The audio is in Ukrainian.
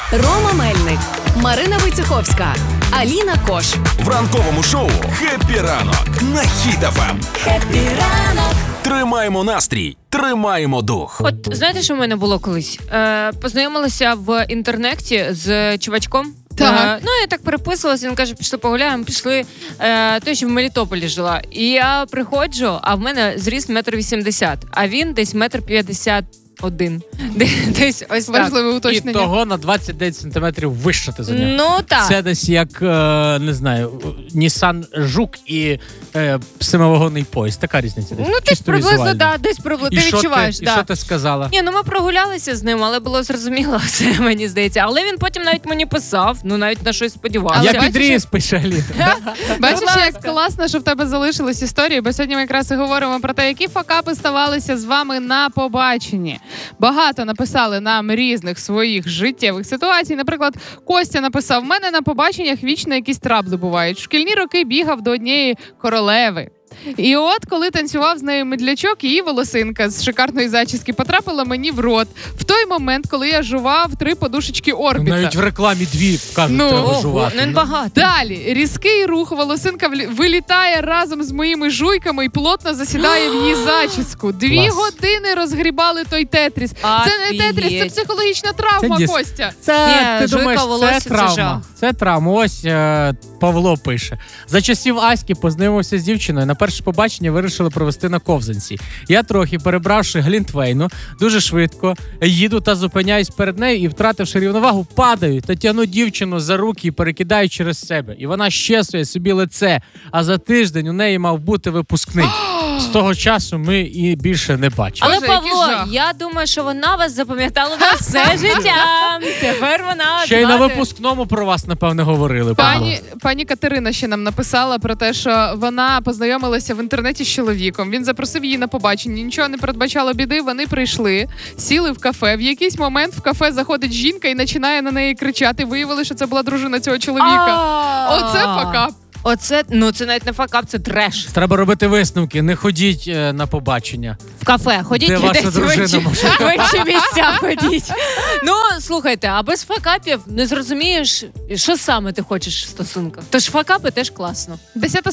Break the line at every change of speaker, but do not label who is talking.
Рома Мельник, Марина Войцеховська, Аліна Кош.
В ранковому шоу «Хеппі ранок» на Хіт ФМ.
Хеппі ранок.
Тримаємо настрій, тримаємо дух.
От знаєте, що в мене було колись? Познайомилася в інтернеті з чувачком.
Так.
Я так переписувалася, він каже, пішли погуляємо, пішли. Той, що в Мелітополі жила. І я приходжу, а в мене зріст 1,80 м, а він десь 1,51 м. Десь ось так.
Важливе
І
уточнення.
того на 29 сантиметрів вище ти за нього.
Ну так.
Це десь як, не знаю, Nissan Жук і семивагонний поїзд. Така різниця. Десь.
Ну, десь
Чисто
приблизно,
візуально.
да, десь приблизно.
І
Ти
що
відчуваєш,
ти,
да.
і що ти сказала?
Ні, ми прогулялися з ним, але було зрозуміло все, мені здається. Але він потім навіть мені писав, навіть на щось сподівався.
Але
Я
бачиш,
підріс, пише Аліна.
Бачиш,
Будь
як
ласка.
класно, що в тебе залишились історії, бо сьогодні ми якраз і говоримо про те, які факапи ставалися з вами на побаченні. Багато написали нам різних своїх життєвих ситуацій. Наприклад, Костя написав: «В мене на побаченнях вічно якісь трабли бувають. В шкільні роки бігав до однієї королеви. І от, коли танцював з нею медлячок, її волосинка з шикарної зачіски потрапила мені в рот. В той момент, коли я жував 3 подушечки Орбіта».
Навіть в рекламі 2 кажуть,
Ну,
треба
Ого,
жувати.
ну він багато.
Далі різкий рух, волосинка вилітає разом з моїми жуйками і плотно засідає в її зачіску. 2
Клас.
години розгрібали той тетріс. Це не тетріс, це
Офігеть.
психологічна травма,
Це діс-
Костя.
Це,
Ні,
ти
жуйка
думаєш,
волосся,
це
це
травма.
жах.
Це травма. Ось Павло пише. За часів Аськи познайомився з дівчиною. На перше побачення вирішили провести на ковзанці. Я трохи, перебравши глінтвейну, дуже швидко їду та зупиняюсь перед нею і, втративши рівновагу, падаю та тягну дівчину за руки і перекидаю через себе. І вона щесує собі лице, а за тиждень у неї мав бути випускний. З того часу ми і більше не бачимо.
Але,
Боже, який
Павло,
жах.
я думаю, що вона вас запам'ятала на все життя. Тепер вона
Ще й на
звати-
випускному про вас, напевне, говорили. Павло.
Пані Катерина ще нам написала про те, що вона познайомилася в інтернеті з чоловіком. Він запросив її на побачення, нічого не передбачало біди. Вони прийшли, сіли в кафе. В якийсь момент в кафе заходить жінка і починає на неї кричати. Виявили, що це була дружина цього чоловіка. Оце факап.
Оце, це навіть не факап, це треш.
Треба робити висновки. Не ходіть на побачення.
В кафе ходіть,
Де ваша
десь
дружина
в інші-
може?
в інші місця ходіть. Ну, слухайте, а без факапів не зрозумієш, що саме ти хочеш в стосунках. Тож факапи теж класно.
10